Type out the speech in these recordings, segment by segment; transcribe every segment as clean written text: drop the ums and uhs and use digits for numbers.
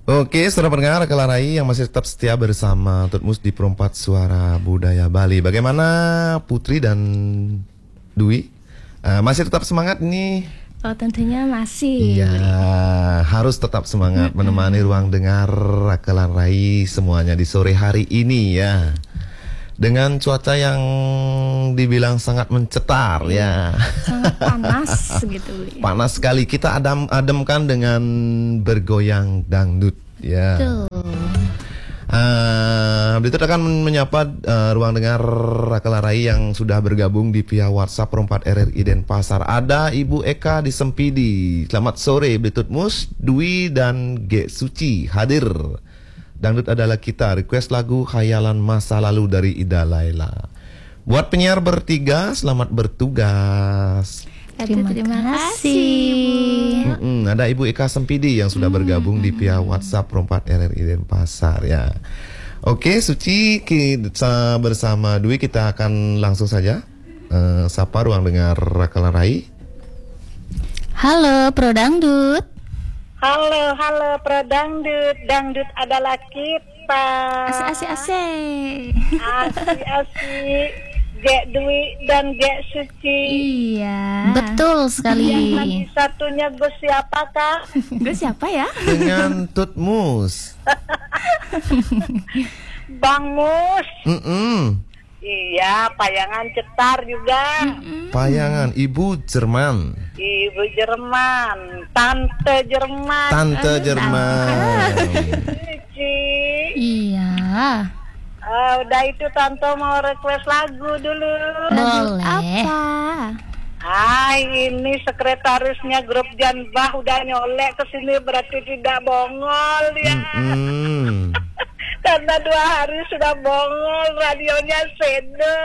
Oke, saudara pendengar Kelarai yang masih tetap setia bersama Tutmus di Perempat Suara Budaya Bali. Bagaimana Putri dan Dwi? Masih tetap semangat nih? Oh, tentunya masih. Iya, harus tetap semangat menemani ruang dengar Kelarai semuanya di sore hari ini ya. Dengan cuaca yang dibilang sangat mencetar ya. Sangat panas gitu. Panas sekali. Kita ademkan dengan bergoyang dangdut ya. Berikut akan menyapa ruang dengar Kelarai yang sudah bergabung di via WhatsApp Perempat RRI Denpasar. Ada Ibu Eka di Sempidi. Selamat sore Blitutmus, Dwi dan G Suci hadir. Dangdut adalah kita, request lagu Khayalan Masa Lalu dari Ida Laila. Buat penyiar bertiga, selamat bertugas. Terima kasih. Ada Ibu Eka Sempidi yang sudah bergabung di via WhatsApp Perempat RRI Denpasar ya. Oke, Suci, kita bersama Dwi kita akan langsung saja sapa ruang dengar Kelarai. Halo Pro Dangdut. Halo Pro Dangdut. Dangdut adalah kita. Asik. Gek Dwi dan Gek Suci. Iya. Betul sekali. Yang lagi satunya gue siapa kak? Gue siapa ya? Dengan Tutmus. Bang Mus. Iya, Payangan Cetar juga. Payangan Ibu Jerman. Ibu Jerman, Tante Jerman. Tante Jerman. Suci. Iya. Udah itu Tante mau request lagu dulu. Boleh. Apa? Ini sekretarisnya grup Janbah udah nyolek ke sini berarti tidak bongol ya. Karena 2 hari sudah bongol, radionya sedo.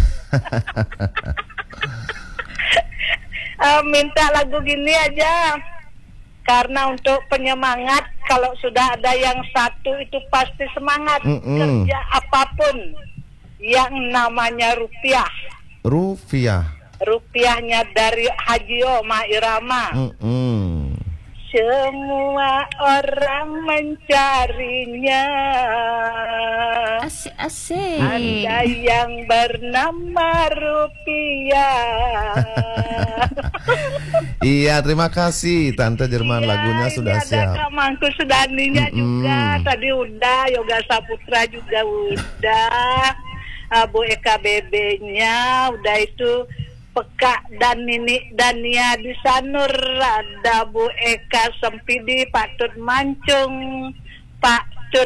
Minta lagu gini aja. Karena untuk penyemangat, kalau sudah ada yang satu itu pasti semangat. Kerja apapun yang namanya rupiah. Rupiahnya dari Haji Oma Irama. Semua orang mencarinya. Asik. Ada yang bernama rupiah. Iya, terima kasih Tante Jerman, lagunya sudah siap. Ada Kak Mangku Sudaninya juga. Tadi udah, Yoga Saputra juga udah. Bu Eka BB-nya udah itu. Peka dan Nini Dania di Sanur, ada Bu Eka Sempidi, Pak Tut Mancung, Pak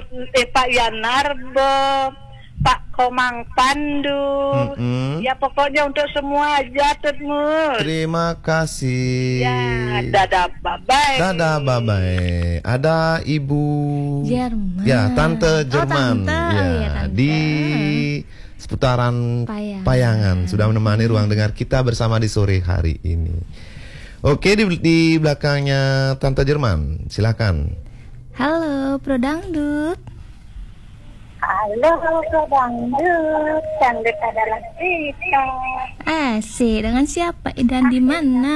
Yanarbo, Pak Komang Pandu. Ya pokoknya untuk semua aja Tutmus. Terima kasih. Ya, dadah bye-bye. Dadah bye-bye. Ada Ibu Jerman. Ya, Tante Jerman. Tante. Ya, Ya, Tante. di seputaran Payangan sudah menemani ruang dengar kita bersama di sore hari ini. Oke, di belakangnya Tante Jerman, silakan. Halo Pro Dangdut. Halo Pro Dangdut, Dangdut adalah kita. Asik, dengan siapa dan di mana?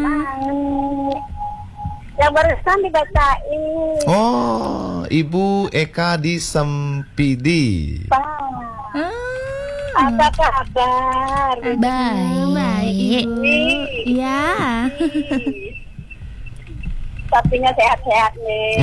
Yang barusan dibacain. Oh, Ibu Eka di Sempidi. Apa kabar? Baik. Iya. Tapinya sehat-sehat nih.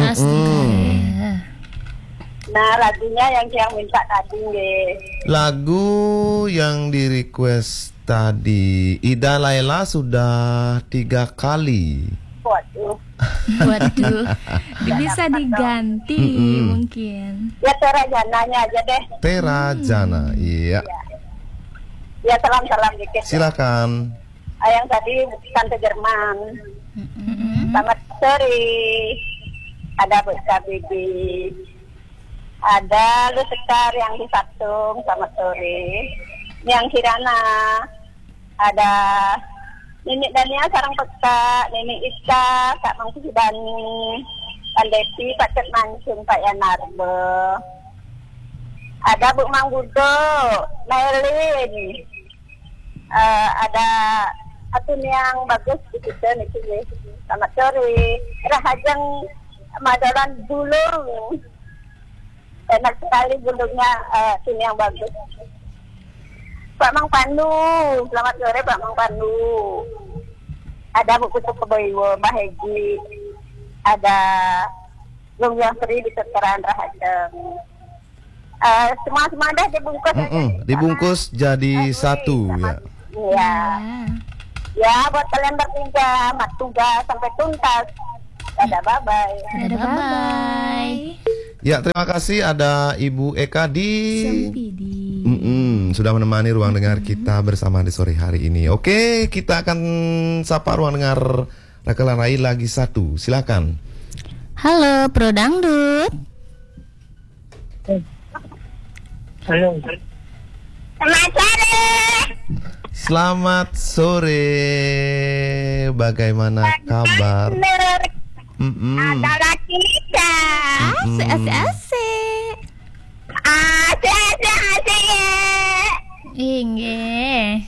Nah, lagunya yang minta tadi nih. Lagu yang di request tadi Ida Laila sudah 3 kali. Waduh. Bisa diganti mungkin. Ya Terajana-nya aja deh. Terajana, iya. Ya salam-salam dikit. Silakan. Yang tadi Tante Jerman. Selamat sore. Ada Bu Bibi. Ada Lu Sekar yang di Patung. Selamat sore. Yang Kirana. Ada Nenek Dania Sarang Peka, Nenek Ika, Kak Mangku Sudani, Andesi, Pak Cet Mancung, Pak Yanarbe. Ada Bu Manggudo, Nailin. Ada akun yang bagus di situ nih. Selamat sore. Rahajang Madaran Bulung. Enak sekali bulungnya, sini yang bagus. Pak Mang Pandu, selamat sore Pak Mang Pandu. Ada buku Keboiwo, Mbak Hegi. Ada Lung Yang Sri di Sekarang Rahadeng. Semua dah dibungkus aja. Dibungkus jadi satu ya. Iya. Ya, buat kalian bertiga, mak tugas sampai tuntas. Dadah, bye-bye. Dadah, bye-bye. Ya, terima kasih ada Ibu Eka di Sempidi. sudah menemani ruang dengar kita bersama di sore hari ini. Oke, kita akan sapa ruang dengar Raka Rai lagi satu. Silakan. Halo, Pro Dangdut. Halo. Selamat sore. Selamat sore. Bagaimana kabar? Adalah kita. Asik-asik. Asik-asik. Inge.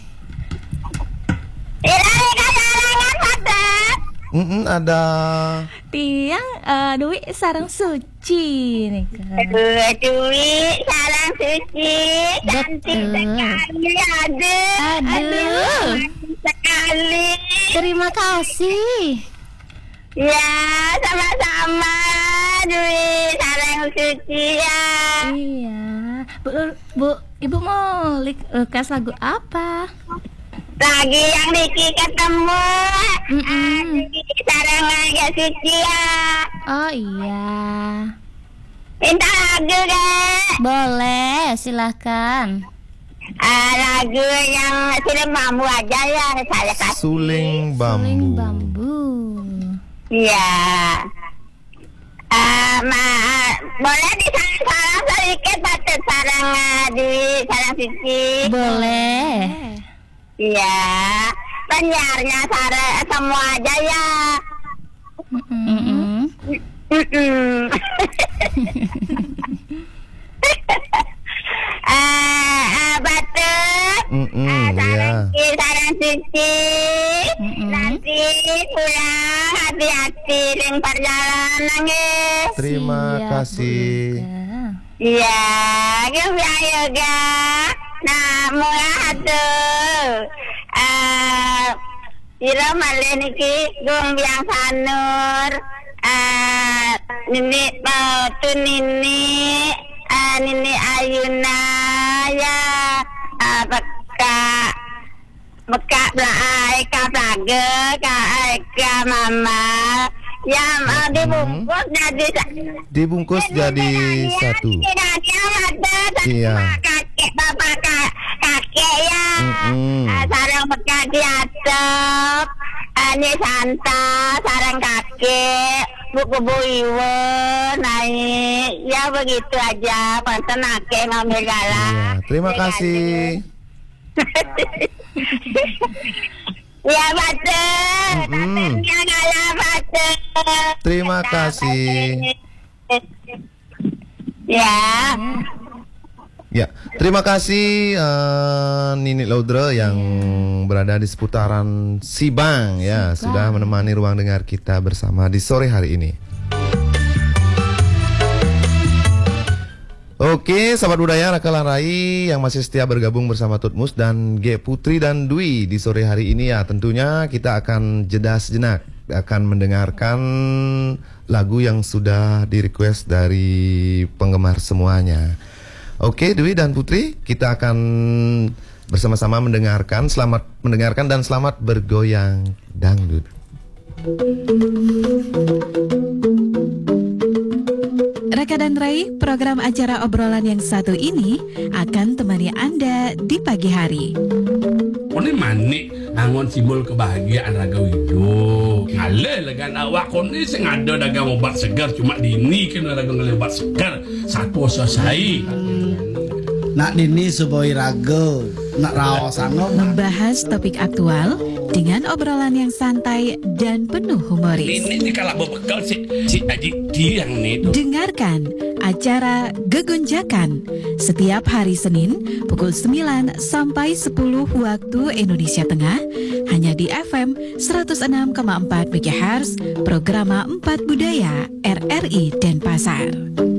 Ilahi kasarangan mata. Ada Tiang Dwi sarang suci nih kan. Dwi sarang suci. Cantik sekali. Aduh. Sekali. Terima kasih. Ya, sama-sama. Dwi sarang suci ya. Iya. Bu, Ibu mau lekas lagu apa? Lagi yang Niki ketemu. Niki sarang aja suci ya. Oh iya. Minta lagu deh. Boleh, silahkan. Lagu yang suling bambu aja ya saya kasih. suling bambu. Suling bambu. Iya. Boleh disarang-sarang sedikit patut sarang di sarang suci. Boleh. Iya. Penyiarnya sarang semua aja ya. Batuk. Sarang suci. Nanti pulang hati-hati dengan perjalanan ya. Terima Siap, kasih. Iya, gembira yoga. Nah, mulai tuh. Ira malih niki gung biang sanur. Nini tu nini nini Ayuna ya. Beka belai ka plage ka mama. Ya mau dibungkus Dibungkus jadi satu. Iya. Kakek bapak kakek ya. Sarang bekas di atap. Ini Santa sarang kakek. Buku Bu Iwo naik. Ya begitu aja. Panten kakek ngambil galak. Iya, terima kasih. Ya bater. Galak bater. Terima kasih. Ya. Ya, terima kasih Nini Laudre yang berada di seputaran Sibang ya, sudah menemani ruang dengar kita bersama di sore hari ini. Oke, sahabat budaya Raka Rai yang masih setia bergabung bersama Tutmus dan G Putri dan Dwi di sore hari ini ya, tentunya kita akan jeda sejenak, akan mendengarkan lagu yang sudah di-request dari penggemar semuanya. Oke, Dwi dan Putri, kita akan bersama-sama mendengarkan. Selamat mendengarkan dan selamat bergoyang dangdut. Raka dan Rai, program acara obrolan yang satu ini akan temani Anda di pagi hari. Ini manik angon simbol kebahagiaan Raga Wido. Ngale legan awak koni sing ada dagang obat segar cuma dini kena dagang obat segar satu selesai. Nak dini suboi raga, nak raos angom. Membahas topik aktual dengan obrolan yang santai dan penuh humoris. Ini kalau berbekal si Aji yang nih. Dengarkan acara Gegonjakan setiap hari Senin pukul 9 sampai 10 waktu Indonesia Tengah hanya di FM 106,4 MHz Programa 4 Budaya RRI Denpasar.